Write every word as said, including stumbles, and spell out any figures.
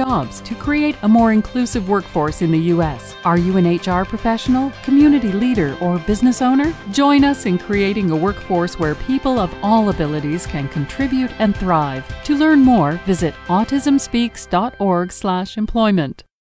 jobs to create a more inclusive workforce in the U S. Are you an H R professional, community leader, or business owner? Join us in creating a workforce where people of all abilities can contribute and thrive. To learn more, visit autism speaks dot org slash employment.